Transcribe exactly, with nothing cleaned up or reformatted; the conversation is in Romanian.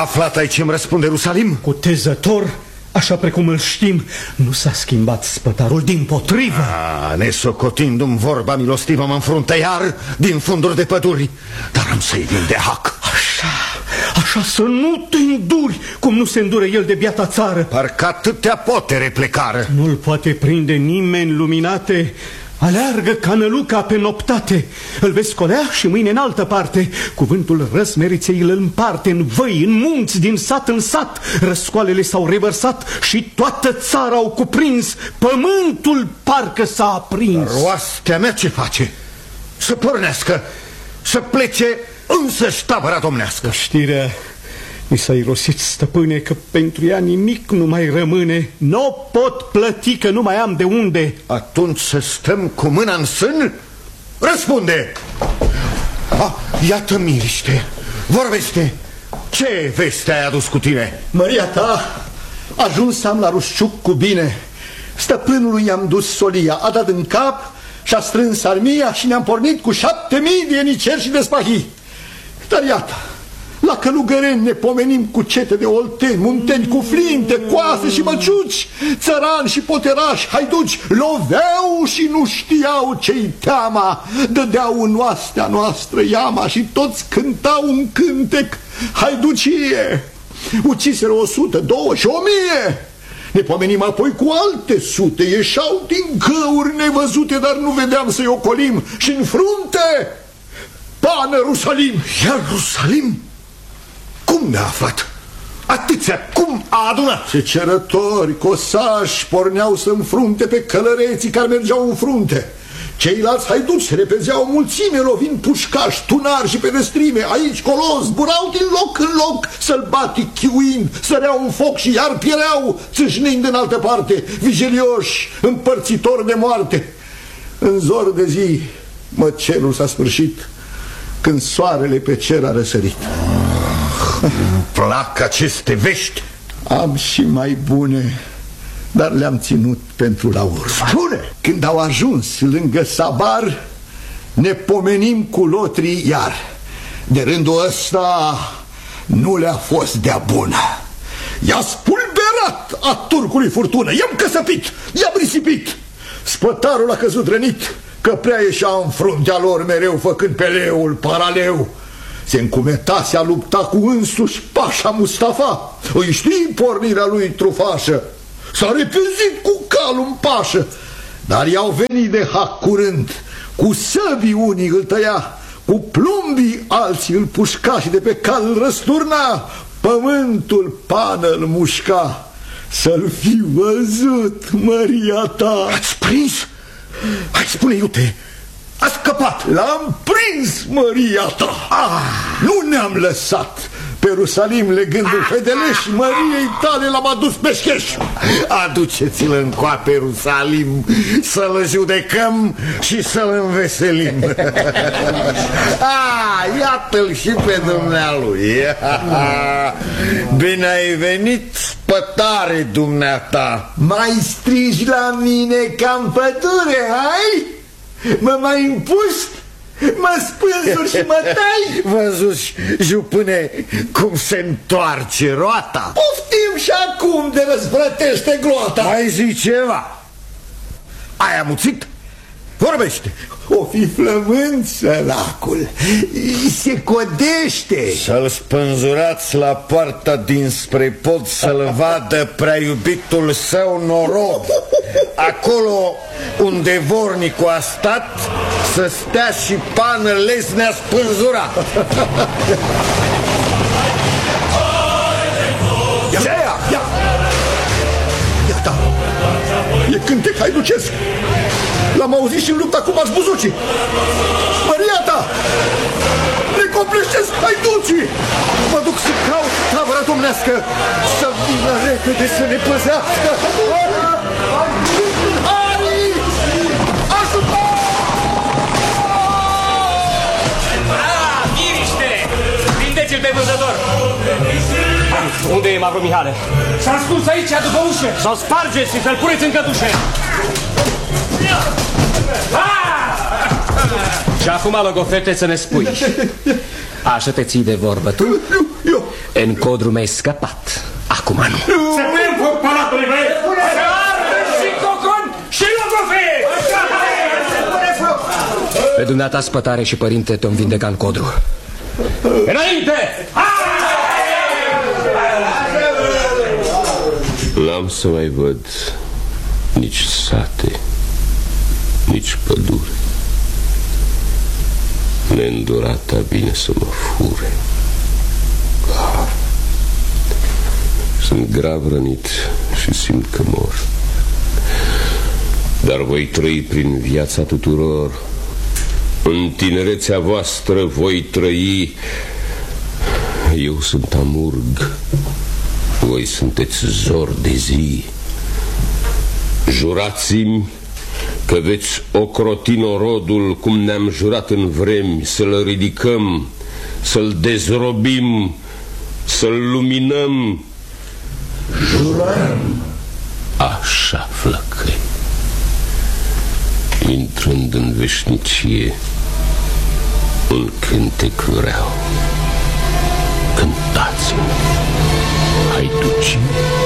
Aflat ai ce-mi răspunde Rusalim? Cutezător, așa precum îl știm, nu s-a schimbat spătarul, dimpotrivă. Ah, nesocotindu-mi vorba milostivă, mă înfruntă iar din funduri de păduri. Dar am să-i vin de hac. Așa, așa să nu te înduri, cum nu se îndură el de biata țară. Parcă atâtea potere plecară. Nu-l poate prinde nimeni, luminate. Aleargă ca năluca pe noptate. Îl vezi colea și mâine în altă parte. Cuvântul răsmeriței îl împarte în văi, în munți, din sat în sat. Răscoalele s-au revărsat și toată țara au cuprins. Pământul parcă s-a aprins. Roastea mea ce face? Să pornească, să plece însăși tabăra domnească. Știrea mi s-a irosit, stăpâne, că pentru ea nimic nu mai rămâne. Nu pot plăti, că nu mai am de unde. Atunci să stăm cu mâna în sân? Răspunde! Ah, iată miriște, vorbește. Ce veste ai adus cu tine? Măria ta, ajuns am la Rușciuc cu bine. Stăpânului i-am dus solia, a dat în cap și-a strâns armia și ne-am pornit cu șapte mii de ieniceri și de spahii. Dar iată, la Călugăreni ne pomenim cu cete de olteni, munteni cu flinte, coase și măciuci, țărani și poterași, haiduci, loveau și nu știau ce-i teama, dădeau în oastea noastră iama și toți cântau un cântec, haiducie, uciseră o sută, două și o mie. Ne pomenim apoi cu alte sute, ieșau din găuri nevăzute, dar nu vedeam să-i ocolim. Și în frunte, pană Rusalim. Iar Rusalim? Cum ne-a aflat? Atâția, cum a adunat? Ce cerători, cosași porneau să înfrunte pe călăreții care mergeau în frunte. Ceilalți haiduci se repezeau mulțime, lovind pușcași, tunari și pedestrime. Aici, colo, zburau din loc în loc, sălbatic chiuind, săreau în foc și iar piereau, țâșnind în altă parte, vigilioși, împărțitori de moarte. În zor de zi, măcelul s-a sfârșit, când soarele pe cer a răsărit. Îmi plac aceste vești. Am și mai bune, dar le-am ținut pentru la urmă. Spune! Când au ajuns lângă Sabar, ne pomenim cu lotrii iar. De rândul ăsta nu le-a fost de-a bună. I-a spulberat a turcului furtună, i-am căsăpit, i-am risipit. Spătarul a căzut rănit, că prea ieșea în fruntea lor mereu, făcând pe leul paraleu. Se încumetase a lupta cu însuși Pașa Mustafa. Îi știi pornirea lui trufașă. S-a repezit cu calul în pașă, dar i-au venit de hac curând. Cu săbii unii îl tăia, cu plumbii alții îl pușca și de pe cal îl răsturna. Pământul pană îl mușca. Să-l fi văzut, măria ta. Ați prins? Hai, spune, iute, a scăpat. L-am prins, măria ta. Ah, nu ne-am lăsat. Pe Rusalim, legându-l fedeleș, măriei tale l-am adus pe șcheș. Aduceți-l încoa pe Rusalim, să-l judecăm și să-l înveselim. Ah, iată-l și pe dumnealui. Bine ai venit, spătare dumneata. Mai strigi la mine ca în pădure, hai? Mă mai împuști? Mă spânzuri și mă tai? Văzuși, jupâne, cum se întoarce roata? Poftim și acum de răzvrătește gloata. Mai zi ceva. Ai amuțit? Vorbește. O fi flământ săracul, se codește. Să-l spânzurați la poarta dinspre pod, să-l vadă prea iubitul său noroc. Acolo unde vornicul a stat, să stea și pană lesnea spânzura. Ia, ia, ia. Iată, e cântec haiducesc. L-am auzit și în lupta cu Bazbuzucii. Măria ta, ne copleșesc haiducii. Mă duc să caut tabăra domnească, să vină repede să ne păzească. Hai! Ajută! Ah, miriște! Prindeți-l pe vânzător! Unde e Mavro Mihale? S-a ascuns aici, după ușă! Sau spargeți și să-l puneți în cătușe! Și acum, logofete, să ne spui. Așa te ții de vorbă tu? Eu, eu În Codru mi-ai scăpat. Acum nu. Să punem foc palatului, băi! Să ardă și Cocon și Logofe! Pe dumneata spătare și părinte te-om vindeca în Codru. Înainte! N-am să mai văd nici sate, nici pădure. Neîndurata vine să mă fure. Ah. Sunt grav rănit și simt că mor. Dar voi trăi prin viața tuturor. În tinerețea voastră voi trăi. Eu sunt amurg, voi sunteți zor de zi. Jurați-mi că veți ocroti norodul cum ne-am jurat în vremi, să-l ridicăm, să-l dezrobim, să-l luminăm. Jurăm. Așa, flăcăi. Intrând în veșnicie, un cântec vreau. Cântați-mi, haiducii.